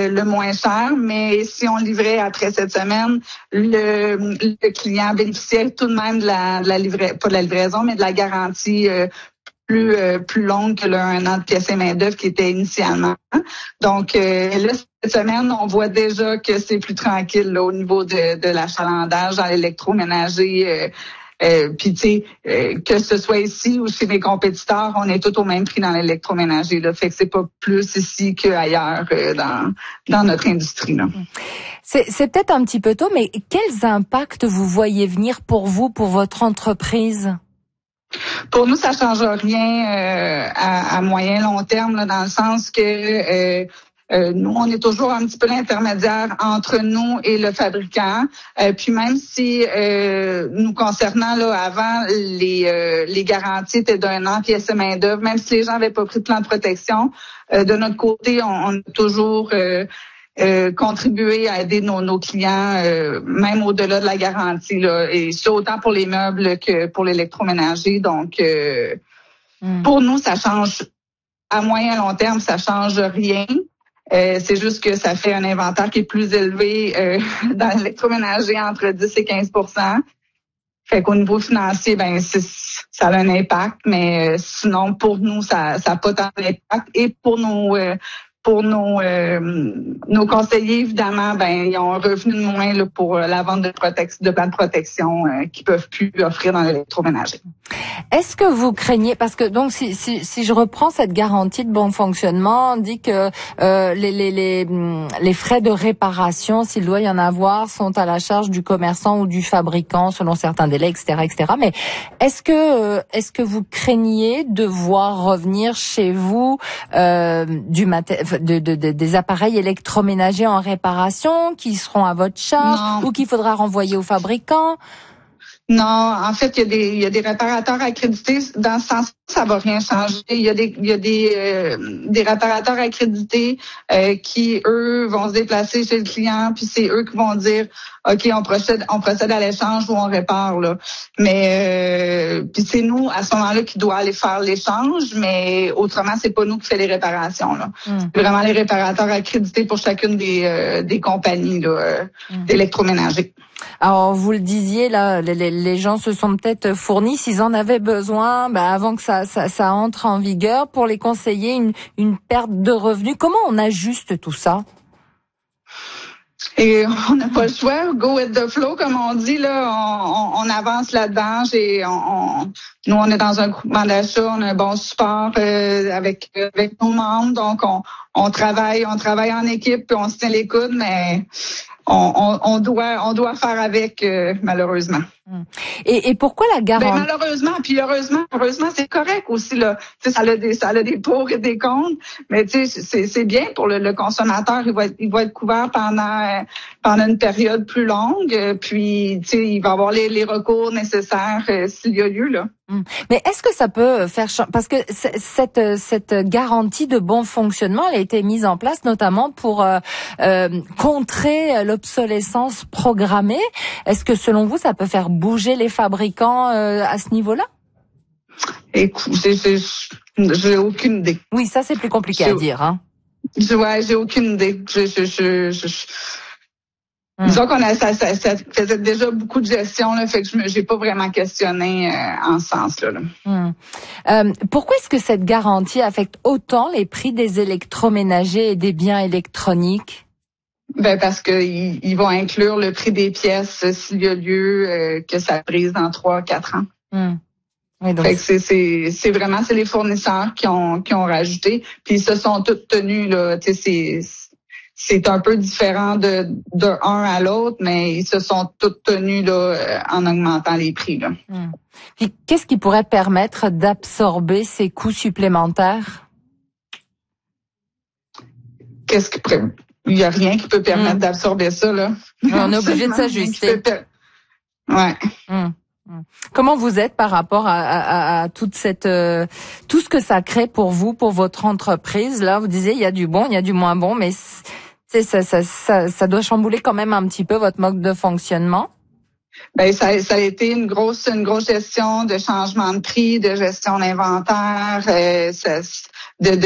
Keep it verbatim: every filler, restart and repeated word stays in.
le, le moins cher, mais si on livrait après cette semaine, le, le client bénéficiait tout de même de la, de la livraison, pas de la livraison, mais de la garantie euh, plus euh, plus longue que le un an de pièces et main-d'œuvre qui était initialement. Donc euh, là, cette semaine, on voit déjà que c'est plus tranquille là, au niveau de, de l'achalandage dans l'électroménager. Euh, euh, Puis tu sais, euh, que ce soit ici ou chez mes compétiteurs, on est tous au même prix dans l'électroménager. Là, fait que c'est pas plus ici qu'ailleurs euh, dans dans notre industrie. Là. C'est, c'est peut-être un petit peu tôt, mais quels impacts vous voyez venir pour vous, pour votre entreprise? Pour nous, ça change rien euh, à, à moyen long terme, là, dans le sens que euh, euh, nous, on est toujours un petit peu l'intermédiaire entre nous et le fabricant. Euh, puis même si euh, nous concernant là avant, les euh, les garanties étaient d'un an pièces et main d'œuvre, même si les gens n'avaient pas pris de plan de protection, euh, de notre côté, on, on a toujours euh, Euh, contribuer à aider nos, nos clients, euh, même au-delà de la garantie, là, et c'est autant pour les meubles que pour l'électroménager. Donc, euh, mm. pour nous, ça change, à moyen long terme, ça change rien. Euh, c'est juste que ça fait un inventaire qui est plus élevé euh, dans l'électroménager, entre dix et quinze pour cent. Fait qu'au niveau financier, ben c'est, ça a un impact, mais euh, sinon, pour nous, ça n'a pas tant d'impact. Et pour nos... Euh, Pour nos euh, nos conseillers, évidemment, ben ils ont un revenu de moins là, pour la vente de protection, de plans de protection euh, qu'ils peuvent plus offrir dans l'électroménager. Est-ce que vous craignez, parce que donc si si, si je reprends cette garantie de bon fonctionnement, on dit que euh, les les les les frais de réparation, s'il doit y en avoir, sont à la charge du commerçant ou du fabricant selon certains délais, et cetera, et cetera. Mais est-ce que euh, est-ce que vous craignez de voir revenir chez vous euh, du maté- de, de, de des appareils électroménagers en réparation qui seront à votre charge non. ou qu'il faudra renvoyer au fabricant? Non, en fait, il y a des il y a des réparateurs accrédités. Dans ce sens, ça va rien changer. Il y a des il y a des euh, des réparateurs accrédités euh, qui eux vont se déplacer chez le client, puis c'est eux qui vont dire OK, on procède on procède à l'échange ou on répare là. Mais euh, puis c'est nous à ce moment-là qui doit aller faire l'échange, mais autrement c'est pas nous qui fait les réparations là. Mm. C'est vraiment les réparateurs accrédités pour chacune des euh, des compagnies là euh, mm. d'électroménager. Alors, vous le disiez, là, les, les gens se sont peut-être fournis, s'ils en avaient besoin, bah, avant que ça, ça, ça entre en vigueur, pour les conseiller une, une perte de revenus. Comment on ajuste tout ça? Et on n'a pas le choix, go with the flow, comme on dit, là, on, on, on avance là-dedans. Et on, on, nous, on est dans un groupement d'achat, on a un bon support euh, avec avec nos membres, donc on, on travaille, on travaille en équipe, puis on se tient les coudes, mais on, on, on doit on doit faire avec euh, malheureusement. Et, et pourquoi la garantie? Ben malheureusement, puis heureusement, heureusement c'est correct aussi là. Tu sais, ça a des ça a des pour et des contre, mais tu sais c'est c'est bien pour le, le consommateur. Il va être, il va être couvert pendant pendant une période plus longue, puis tu sais il va avoir les, les recours nécessaires euh, s'il y a lieu là. Mais est-ce que ça peut faire changer, parce que cette cette garantie de bon fonctionnement elle a été mise en place notamment pour euh, euh, contrer l'obsolescence programmée. Est-ce que selon vous ça peut faire bouger les fabricants euh, à ce niveau-là? Écoute, j'ai, j'ai aucune idée. Oui, ça c'est plus compliqué j'ai, à dire. Hein. Je, ouais, j'ai aucune idée. Je, je, je, je, je... Hum. Disons qu'on a ça, ça, ça faisait déjà beaucoup de gestion, là, fait que je me, j'ai pas vraiment questionné euh, en ce sens-là. Là. Hum. Euh, pourquoi est-ce que cette garantie affecte autant les prix des électroménagers et des biens électroniques? Ben parce que ils, ils vont inclure le prix des pièces euh, s'il y a lieu euh, que ça brise dans trois, quatre ans. Hum. Oui, donc... Fait que c'est, c'est, c'est vraiment c'est les fournisseurs qui ont qui ont rajouté, puis ils se sont tous tenus là, tu sais c'est c'est un peu différent de de un à l'autre, mais ils se sont tous tenus là en augmentant les prix là. Hum. Puis qu'est-ce qui pourrait permettre d'absorber ces coûts supplémentaires? Qu'est-ce qui pourrait... Il y a rien qui peut permettre hum. d'absorber ça là. On est obligé de s'ajuster. Per... Ouais. Hum. Comment vous êtes par rapport à, à, à toute cette euh, tout ce que ça crée pour vous, pour votre entreprise? Là, vous disiez il y a du bon, il y a du moins bon, mais c'est ça, ça, ça, ça doit chambouler quand même un petit peu votre mode de fonctionnement. Ben ça, ça a été une grosse, une grosse gestion de changement de prix, de gestion d'inventaire, euh, ça, de, de